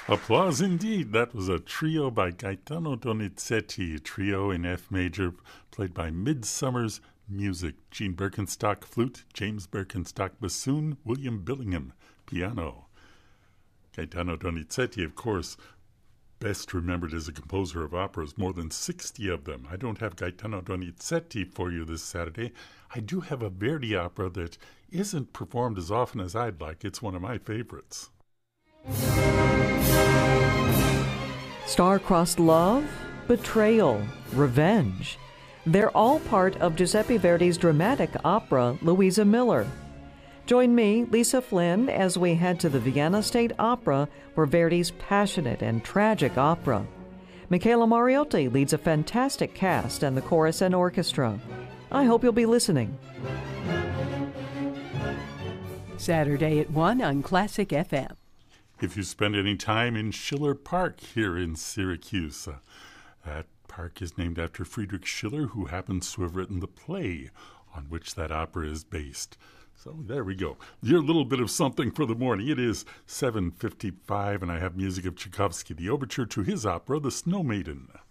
Applause indeed. That was a trio by Gaetano Donizetti, trio in F major, played by Midsummer's Music. Gene Birkenstock, flute; James Birkenstock, bassoon; William Billingham, piano. Gaetano Donizetti, of course, best remembered as a composer of operas, more than 60 of them. I don't have Gaetano Donizetti for you this Saturday. I do have a Verdi opera that isn't performed as often as I'd like. It's one of my favorites. Star-crossed love, betrayal, revenge. They're all part of Giuseppe Verdi's dramatic opera, Louisa Miller. Join me, Lisa Flynn, as we head to the Vienna State Opera for Verdi's passionate and tragic opera. Michaela Mariotti leads a fantastic cast and the chorus and orchestra. I hope you'll be listening. Saturday at 1 on Classic FM. If you spend any time in Schiller Park here in Syracuse, that park is named after Friedrich Schiller, who happens to have written the play on which that opera is based. So there we go. Your little bit of something for the morning. It is 7:55, and I have music of Tchaikovsky, the overture to his opera, The Snow Maiden.